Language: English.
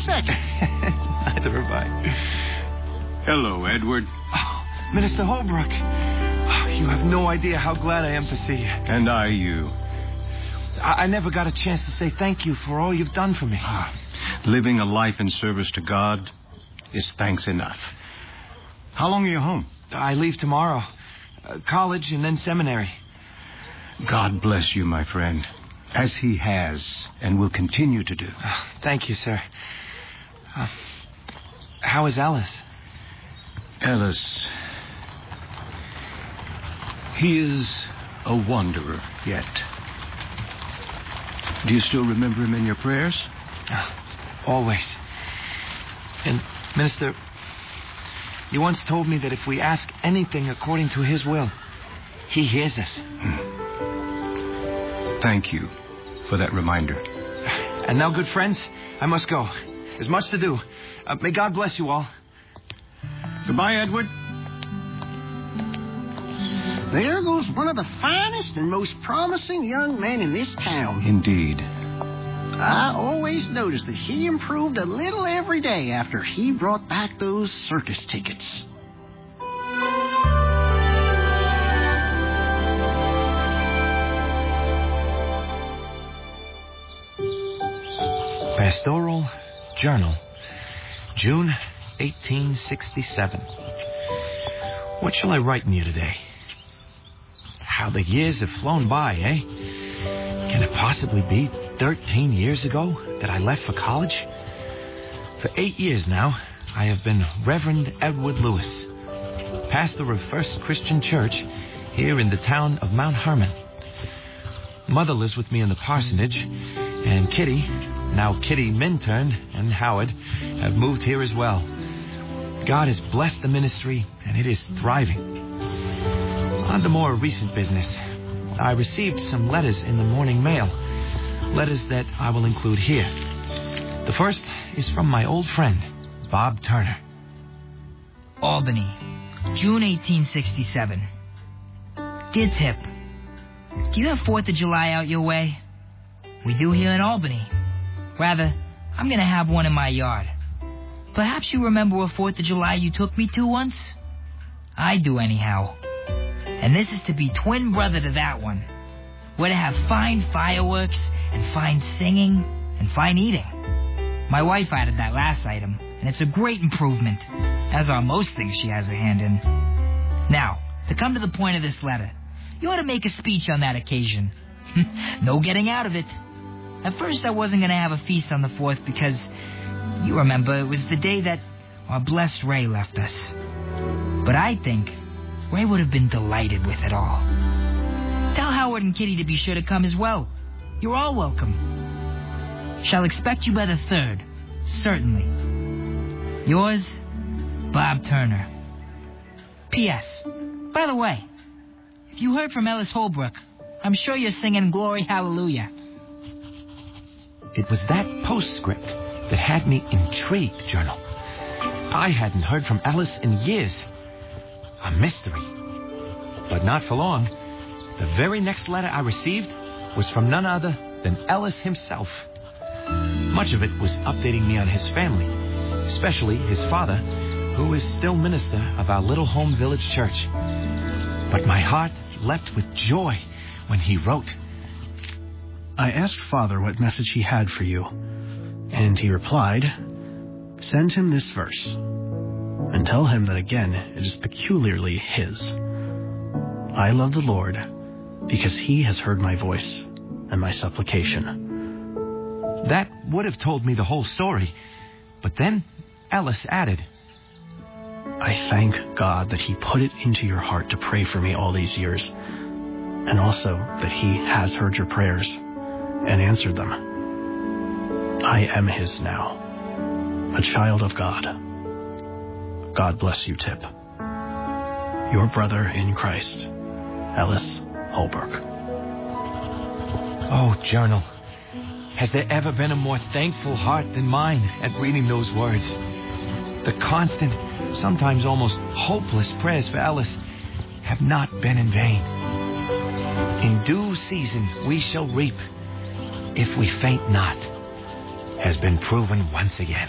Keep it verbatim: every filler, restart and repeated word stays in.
second. Neither have I. Hello, Edward. Oh, Minister Holbrook. Oh, you have no idea how glad I am to see you. And I you. I, I never got a chance to say thank you for all you've done for me. Ah, living a life in service to God is thanks enough. How long are you home? I leave tomorrow. Uh, college and then seminary. God bless you, my friend, as he has and will continue to do. Uh, thank you, sir. Uh, how is Ellis? Ellis. He is a wanderer yet. Do you still remember him in your prayers? Uh, always. And, Minister, you once told me that if we ask anything according to his will, he hears us. Hmm. Thank you for that reminder. And now, good friends, I must go. There's much to do. Uh, may God bless you all. Goodbye, Edward. There goes one of the finest and most promising young men in this town. Indeed. I always noticed that he improved a little every day after he brought back those circus tickets. Pastoral Journal, June eighteen sixty-seven. What shall I write in you today? How the years have flown by, eh? Can it possibly be thirteen years ago that I left for college? For eight years now, I have been Reverend Edward Lewis, pastor of First Christian Church here in the town of Mount Hermon. Mother lives with me in the parsonage, and Kitty, now Kitty Minturn, and Howard have moved here as well. God has blessed the ministry, and it is thriving. On to more recent business. I received some letters in the morning mail, letters that I will include here. The first is from my old friend, Bob Turner. Albany, June eighteen sixty-seven. Dear Tip, do you have fourth of July out your way? We do here in Albany. Rather, I'm going to have one in my yard. Perhaps you remember a fourth of July you took me to once? I do anyhow. And this is to be twin brother to that one. We're to have fine fireworks and fine singing and fine eating. My wife added that last item, and it's a great improvement, as are most things she has a hand in. Now, to come to the point of this letter, you ought to make a speech on that occasion. No getting out of it. At first, I wasn't going to have a feast on the fourth because, you remember, it was the day that our blessed Ray left us. But I think Ray would have been delighted with it all. Tell Howard and Kitty to be sure to come as well. You're all welcome. Shall expect you by the third, certainly. Yours, Bob Turner. P S. By the way, if you heard from Ellis Holbrook, I'm sure you're singing Glory Hallelujah. It was that postscript that had me intrigued, Journal. I hadn't heard from Ellis in years. A mystery. But not for long. The very next letter I received was from none other than Ellis himself. Much of it was updating me on his family, especially his father, who is still minister of our little home village church. But my heart leapt with joy when he wrote. I asked Father what message he had for you, and he replied, "Send him this verse, and tell him that again it is peculiarly his. I love the Lord, because he has heard my voice and my supplication." That would have told me the whole story, but then Ellis added, I thank God that he put it into your heart to pray for me all these years, and also that he has heard your prayers and answered them. I am his now, a child of God. God bless you, Tip. Your brother in Christ, Ellis Holbrook. Oh, Journal, has there ever been a more thankful heart than mine at reading those words? The constant, sometimes almost hopeless prayers for Ellis have not been in vain. In due season we shall reap, if we faint not, has been proven once again.